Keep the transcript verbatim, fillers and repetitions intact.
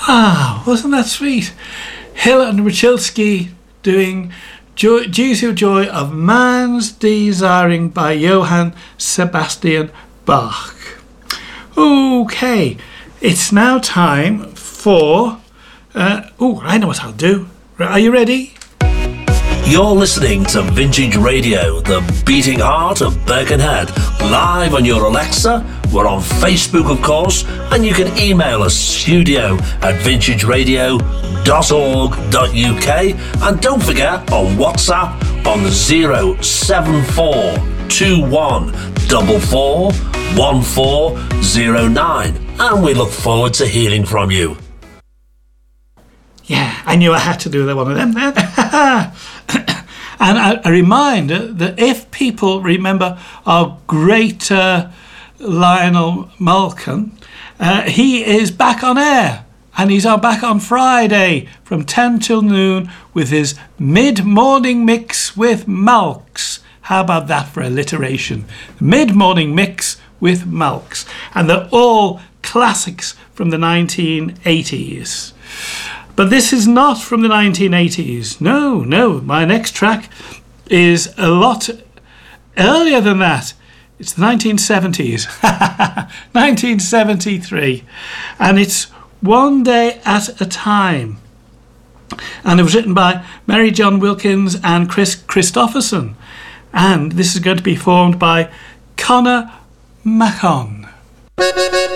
Ah, wasn't that sweet? Hill and Rachilski doing Joy, Jesu Joy of Man's Desiring by Johann Sebastian Bach. Okay, it's now time for... Uh, oh, I know what I'll do. Are you ready? You're listening to Vintage Radio, the beating heart of Birkenhead, live on your Alexa. We're on Facebook, of course, and you can email us studio at vintage radio dot org dot U K, and don't forget on WhatsApp on zero seven four two one four four one four zero nine, and we look forward to hearing from you. Yeah, I knew I had to do that one of them. And a, a reminder that if people remember our great uh, Lionel Malcolm, uh, he is back on air. And he's on back on Friday from ten till noon with his mid-morning mix with Malks. How about that for alliteration? Mid-morning mix with Malks. And they're all classics from the nineteen eighties. But this is not from the nineteen eighties. No, no. My next track is a lot earlier than that. It's the nineteen seventies. nineteen seventy-three. And it's One Day at a Time. And it was written by Mary John Wilkins and Chris Christopherson. And this is going to be performed by Conor Mahon.